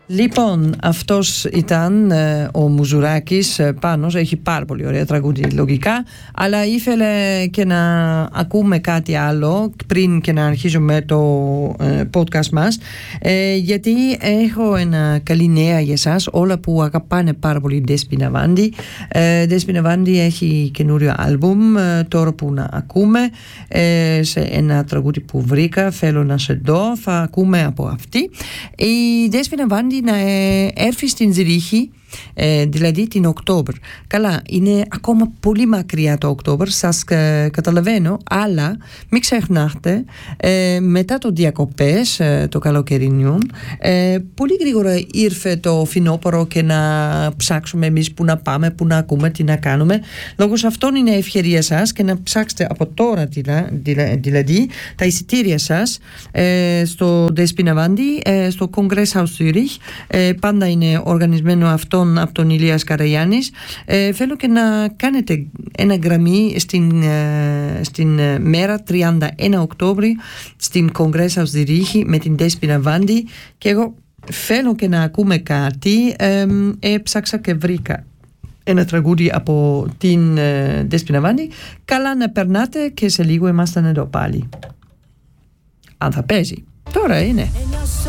Λοιπόν, αυτός ήταν ο Μουζουράκης. Πάνος έχει πάρα πολύ ωραία τραγούδια λογικά, αλλά ήθελε και να ακούμε κάτι άλλο πριν και να αρχίζουμε το podcast μας, γιατί έχω ένα καλή νέα για εσάς, όλα που αγαπάνε πάρα πολύ Despina Vandi. Despina Vandi έχει καινούριο άλμπουμ τώρα που να ακούμε, σε ένα τραγούδι που βρήκα, θέλω να σε δω, θα ακούμε από αυτή. Η Despina Vandi να έρθει στην Ζηρίχη, δηλαδή την Οκτώβρη. Καλά, είναι ακόμα πολύ μακριά το Οκτώβρη, σας καταλαβαίνω, αλλά μην ξεχνάτε, μετά το διακοπές το καλοκαιρινιούν, πολύ γρήγορα ήρθε το φθινόπωρο και να ψάξουμε εμείς που να πάμε, που να ακούμε, τι να κάνουμε. Λόγω αυτόν είναι η ευκαιρία σας και να ψάξετε από τώρα δηλαδή τα εισιτήρια σας στο Despina Vandi, στο Congress House Zürich. Πάντα είναι οργανισμένο αυτό από τον Ηλίας Καραγιάννης. Θέλω και να κάνετε ένα γραμμή στην μέρα 31 Οκτώβρη στην Congress House Zürich με την Despina Vandi, και εγώ θέλω και να ακούμε κάτι. Έψαξα και βρήκα ένα τραγούδι από την Despina Vandi. Καλά να περνάτε και σε λίγο ήμασταν εδώ πάλι. Αν θα παίζει. Τώρα είναι.